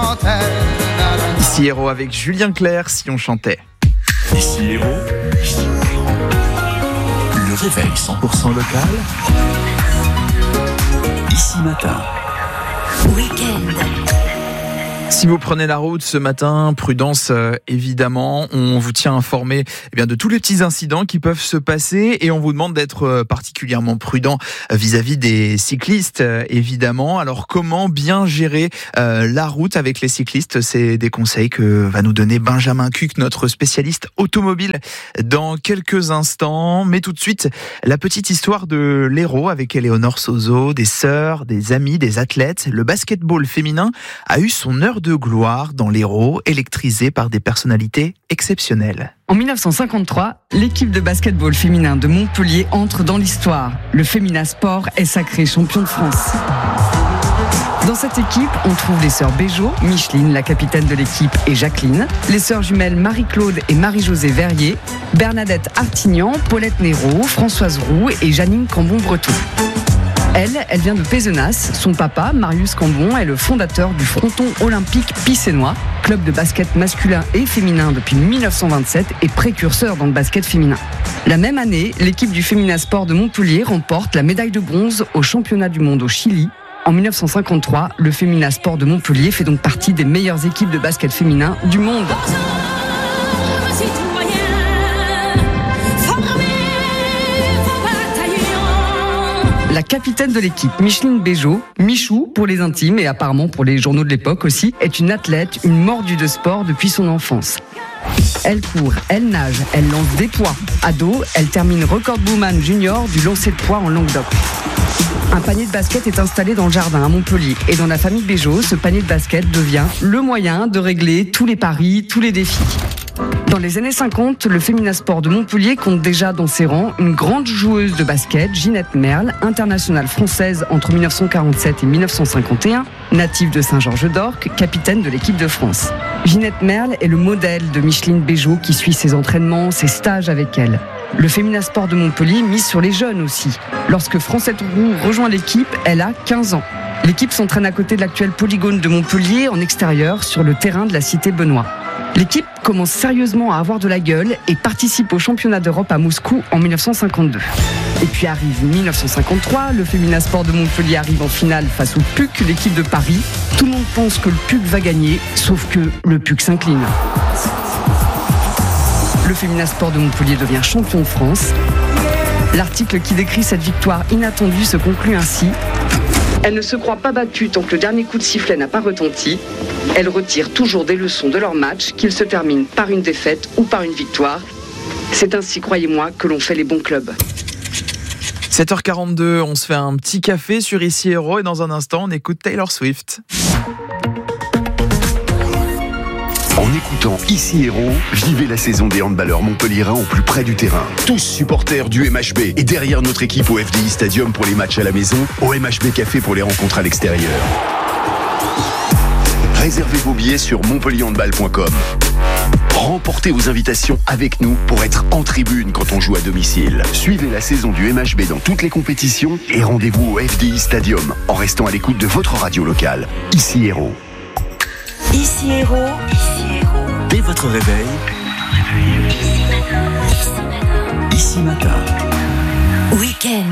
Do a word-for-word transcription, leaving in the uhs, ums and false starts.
chantait. Ici Héros avec Julien Clerc, Si on chantait. Ici Héros, le réveil cent pour cent local. Ici Matin. Week-end. Si vous prenez la route ce matin, prudence euh, évidemment, on vous tient informé eh bien, de tous les petits incidents qui peuvent se passer et on vous demande d'être euh, particulièrement prudent euh, vis-à-vis des cyclistes euh, évidemment. Alors comment bien gérer euh, la route avec les cyclistes? C'est des conseils que va nous donner Benjamin Cuc, notre spécialiste automobile, dans quelques instants. Mais tout de suite, la petite histoire de l'Hérault avec Éléonore Sozo, des sœurs, des amis, des athlètes. Le basketball féminin a eu son heure de gloire dans l'Hérault, électrisé par des personnalités exceptionnelles. En dix-neuf cent cinquante-trois, l'équipe de basketball féminin de Montpellier entre dans l'histoire. Le Femina Sport est sacré champion de France. Dans cette équipe, on trouve les sœurs Béjot, Micheline, la capitaine de l'équipe, et Jacqueline, les sœurs jumelles Marie-Claude et Marie-Josée Verrier, Bernadette Artignan, Paulette Néraud, Françoise Roux et Janine Cambon-Breton. Elle, elle vient de Pézenas. Son papa, Marius Cambon, est le fondateur du Fronton Olympique Picénois, club de basket masculin et féminin depuis dix-neuf cent vingt-sept et précurseur dans le basket féminin. La même année, l'équipe du Femina Sport de Montpellier remporte la médaille de bronze au championnat du monde au Chili. En dix-neuf cent cinquante-trois, le Femina Sport de Montpellier fait donc partie des meilleures équipes de basket féminin du monde. La capitaine de l'équipe, Micheline Béjot, Michou pour les intimes et apparemment pour les journaux de l'époque aussi, est une athlète, une mordue de sport depuis son enfance. Elle court, elle nage, elle lance des poids. Ado, elle termine recordwoman junior du lancer de poids en Languedoc. Un panier de basket est installé dans le jardin à Montpellier. Et dans la famille Béjot, ce panier de basket devient le moyen de régler tous les paris, tous les défis. Dans les années cinquante, le Femina Sport de Montpellier compte déjà dans ses rangs une grande joueuse de basket, Ginette Merle, internationale française entre dix-neuf cent quarante-sept et dix-neuf cent cinquante et un, native de Saint-Georges-d'Orc, capitaine de l'équipe de France. Ginette Merle est le modèle de Micheline Béjot qui suit ses entraînements, ses stages avec elle. Le Femina Sport de Montpellier mise sur les jeunes aussi. Lorsque Francette Roux rejoint l'équipe, elle a quinze ans. L'équipe s'entraîne à côté de l'actuel polygone de Montpellier en extérieur sur le terrain de la cité Benoît. L'équipe commence sérieusement à avoir de la gueule et participe au championnat d'Europe à Moscou en dix-neuf cent cinquante-deux. Et puis arrive dix-neuf cent cinquante-trois, le Femina Sport de Montpellier arrive en finale face au P U C, l'équipe de Paris. Tout le monde pense que le P U C va gagner, sauf que le P U C s'incline. Le Femina Sport de Montpellier devient champion de France. L'article qui décrit cette victoire inattendue se conclut ainsi. Elles ne se croient pas battues tant que le dernier coup de sifflet n'a pas retenti. Elles retirent toujours des leçons de leur match, qu'ils se terminent par une défaite ou par une victoire. C'est ainsi, croyez-moi, que l'on fait les bons clubs. sept heures quarante-deux, on se fait un petit café sur Ici Héros et dans un instant, on écoute Taylor Swift. En écoutant Ici Héros, vivez la saison des handballeurs montpelliérains au plus près du terrain. Tous supporters du M H B et derrière notre équipe au F D I Stadium pour les matchs à la maison, au M H B Café pour les rencontres à l'extérieur. Réservez vos billets sur montpellier handball point com. Remportez vos invitations avec nous pour être en tribune quand on joue à domicile. Suivez la saison du M H B dans toutes les compétitions et rendez-vous au F D I Stadium en restant à l'écoute de votre radio locale. Ici Héros. Ici Héros. Ici Héros. Dès votre réveil, Ici Matin. Week-end.